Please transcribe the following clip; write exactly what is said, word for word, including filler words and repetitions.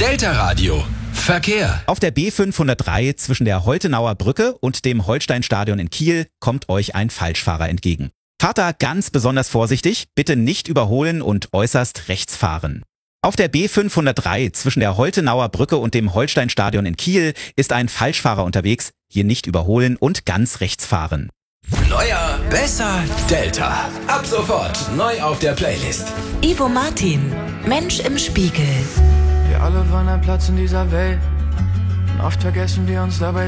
Delta Radio. Verkehr. Auf der B fünfhundertdrei zwischen der Holtenauer Brücke und dem Holsteinstadion in Kiel kommt euch ein Falschfahrer entgegen. Fahrt da ganz besonders vorsichtig, bitte nicht überholen und äußerst rechts fahren. Auf der B fünfhundertdrei zwischen der Holtenauer Brücke und dem Holsteinstadion in Kiel ist ein Falschfahrer unterwegs, hier nicht überholen und ganz rechts fahren. Neuer, besser, Delta. Ab sofort neu auf der Playlist. Ivo Martin, Mensch im Spiegel. Wir alle wollen einen Platz in dieser Welt und oft vergessen wir uns dabei